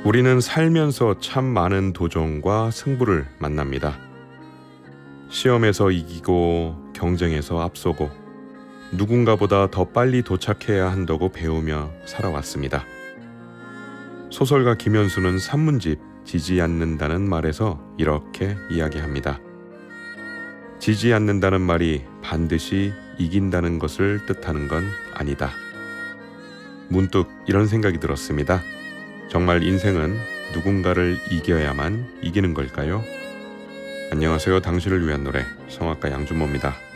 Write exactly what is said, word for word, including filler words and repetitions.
우리는 살면서 참 많은 도전과 승부를 만납니다. 시험에서 이기고 경쟁에서 앞서고 누군가보다 더 빨리 도착해야 한다고 배우며 살아왔습니다. 소설가 김현수는 산문집 지지 않는다는 말에서 이렇게 이야기합니다. 지지 않는다는 말이 반드시 이긴다는 것을 뜻하는 건 아니다. 문득 이런 생각이 들었습니다. 정말 인생은 누군가를 이겨야만 이기는 걸까요? 안녕하세요. 당신을 위한 노래 성악가 양준모입니다.